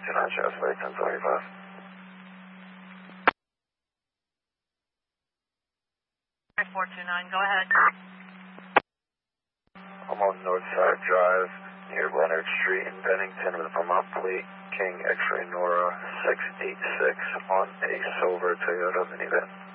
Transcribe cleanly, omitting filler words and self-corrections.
429, Shasta 1075. Go ahead. I'm on Northside Drive near Leonard Street in Bennington with Vermont plate King X-Ray Nora 686 on a silver Toyota minivan.